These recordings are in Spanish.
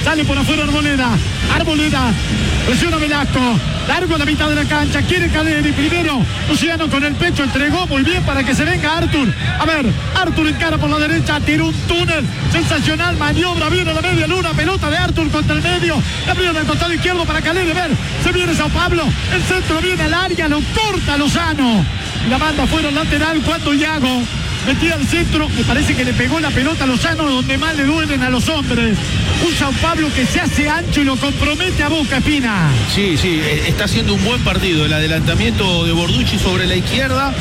Sale por afuera Arboleda. Presiona Velasco. Largo a la mitad de la cancha. Quiere Caleri. Primero Luciano con el pecho. Entregó muy bien para que se venga Artur. A ver, Artur encara por la derecha. Tira un túnel. Sensacional. Maniobra bien a la media luna. Pelota de Artur contra el medio. Abrió en el costado izquierdo para Caleri. A ver, se viene Sao Pablo. El centro viene al área. Lo corta Lozano. La manda fuera al lateral cuando Iago metía al centro. Me parece que le pegó la pelota a Lozano donde más le duelen a los hombres. Un Sao Pablo que se hace ancho y lo compromete a Boca, Espina. Sí, está haciendo un buen partido. El adelantamiento de Borducci sobre la izquierda,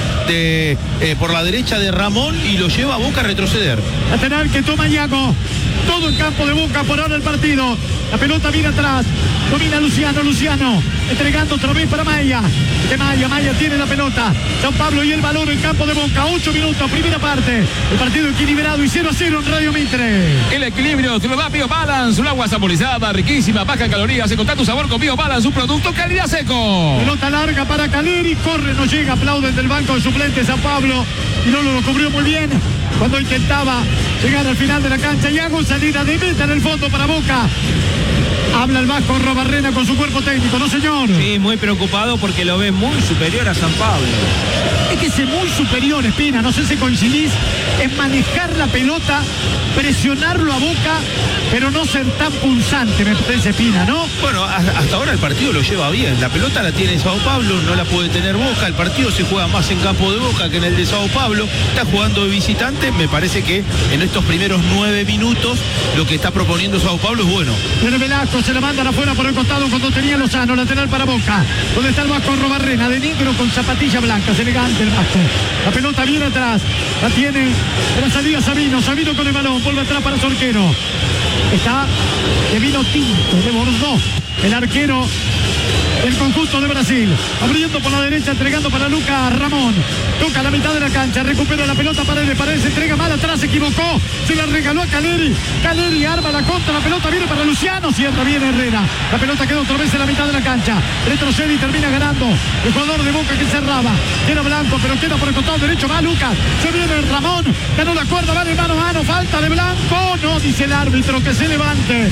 por la derecha de Ramón, y lo lleva a Boca a retroceder. Lateral que toma Iago. Todo el campo de Boca por ahora el partido. La pelota viene atrás. Domina Luciano. Entregando otra vez para Maya. Maya tiene la pelota. Sao Pablo y el balón en campo de Boca. 8 minutos, primera parte. El partido equilibrado y 0-0 en Radio Mitre. El equilibrio te lo da BioBalance, un agua saborizada, riquísima, baja en calorías. Encontrá tu sabor con BioBalance, un producto calidad seco. Pelota larga para Caleri. Corre, no llega. Aplauden del banco de suplentes Sao Pablo. Y Lolo lo cubrió muy bien cuando intentaba llegar al final de la cancha. Iago, salida de meta en el fondo para Boca. Habla el Vasco Robarrena con su cuerpo técnico, ¿no, señor? Sí, muy preocupado porque lo ve muy superior a San Pablo. Es que es muy superior, Espina, no sé si coincidís, en manejar la pelota, presionarlo a Boca, pero no ser tan pulsante, me parece, Espina, ¿no? Bueno, hasta ahora el partido lo lleva bien. La pelota la tiene Sao Pablo, no la puede tener Boca. El partido se juega más en campo de Boca que en el de Sao Pablo. Está jugando de visitante. Me parece que en estos primeros 9 minutos lo que está proponiendo Sao Pablo es bueno. Viene Velasco, se la mandan afuera por el costado cuando tenía Lozano, lateral para Boca. Donde está el Vasco Robarrena, de negro con zapatillas blancas, elegante el Vasco. La pelota viene atrás, la tiene en la salida Sabino con el balón, vuelve atrás para Sorquero. Está de vino tinto, de Bordeaux, el arquero del conjunto de Brasil. Abriendo por la derecha, entregando para Lucas Ramón. Toca la mitad de la cancha, recupera la pelota Paredes, entrega mal atrás, se equivocó, se la regaló a Caleri. Caleri arma la contra, la pelota viene para Luciano, cierra bien Herrera. La pelota queda otra vez en la mitad de la cancha. Retrocede y termina ganando el jugador de Boca que cerraba. Era Blanco, pero queda por el costado derecho, va Lucas. Se viene Ramón, ganó la cuerda, va de mano a mano, falta de Blanco. No dice el árbitro que se levante.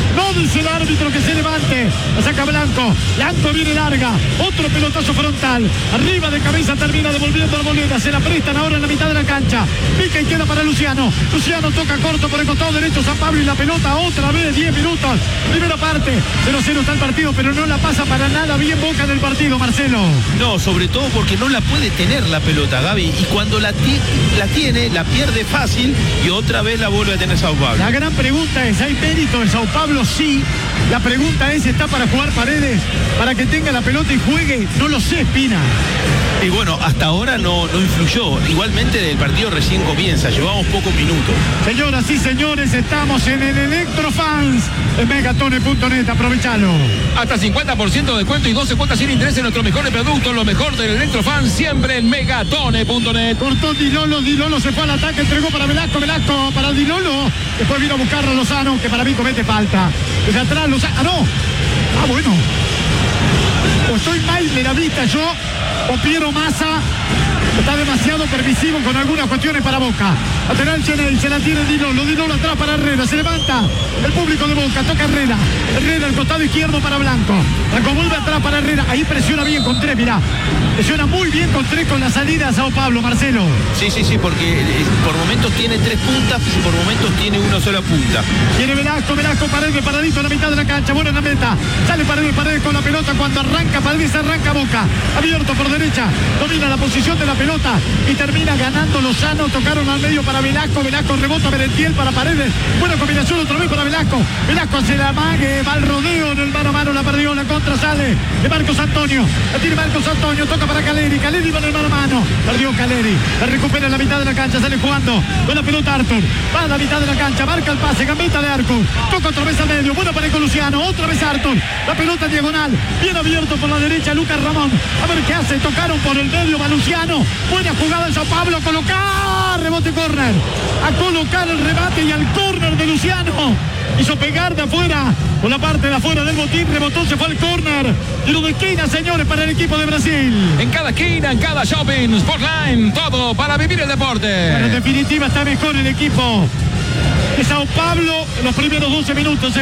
La saca Blanco viene larga, otro pelotazo frontal, arriba de cabeza termina devolviendo la moneda, se la prestan ahora en la mitad de la cancha, pica y queda para Luciano toca corto por el costado derecho, San Pablo y la pelota otra vez, 10 minutos, primera parte, 0-0 está el partido, pero no la pasa para nada bien Boca en el partido, Marcelo. No, sobre todo porque no la puede tener la pelota, Gaby, y cuando la tiene, la pierde fácil y otra vez la vuelve a tener Sao Pablo. La gran pregunta es, ¿hay mérito en Sao Pablo? Sí. La pregunta es, ¿está para jugar Paredes? Para que tenga la pelota y juegue, no lo sé, Espina. Y bueno, hasta ahora no influyó. Igualmente el partido recién comienza, llevamos pocos minutos. Señoras y señores, estamos en el Electrofans en Megatone.net, aprovechalo. Hasta 50% de descuento y 12 cuotas sin interés en nuestros mejores productos, lo mejor del Electrofans, siempre en Megatone.net. Cortó Dilolo se fue al ataque, entregó para Velasco para Dilolo. Después vino a buscar a Lozano, que para mí comete falta. Desde atrás Lozano, no. Bueno. O estoy mal de la vista yo, o Piero Massa está demasiado permisivo con algunas cuestiones para Boca. Lateral Cheney, se la tiene Dilolo atrás para Herrera, se levanta el público de Boca, toca Herrera al costado izquierdo para Blanco vuelve atrás para Herrera, ahí presiona bien con tres, mirá, presiona muy bien con tres con la salida a Sao Pablo, Marcelo. Sí, porque por momentos tiene 3 puntas, por momentos tiene una sola punta. Tiene Velasco, Paredes paradito en la mitad de la cancha, bueno en la meta, sale Paredes con la pelota, cuando arranca Paredes, arranca Boca, abierto por derecha, domina la posición de la pelota y termina ganando Lozano, tocaron al medio para Velasco rebota Merentiel para Paredes, buena combinación otra vez para Velasco hace la mague, va al rodeo en el mano a mano, la perdió, la contra sale de Marcos Antonio, la tiene Marcos Antonio, toca para Caleri va en el mano a mano, perdió Caleri, la recupera en la mitad de la cancha, sale jugando con la pelota Artur, va a la mitad de la cancha, marca el pase, gambeta de Artur, toca otra vez al medio, buena para Luciano, otra vez Artur, la pelota diagonal, bien abierto por la derecha Lucas Ramón, a ver qué hace, tocaron por el medio, va Luciano, buena jugada de Sao Pablo, colocar, rebote córner, a colocar el remate y al córner de Luciano, hizo pegar de afuera, por la parte de afuera del botín, rebotó, se fue al córner, tiro de esquina, señores, para el equipo de Brasil. En cada esquina, en cada shopping, Sportline, todo para vivir el deporte. Pero en definitiva está mejor el equipo de Sao Pablo en los primeros 12 minutos.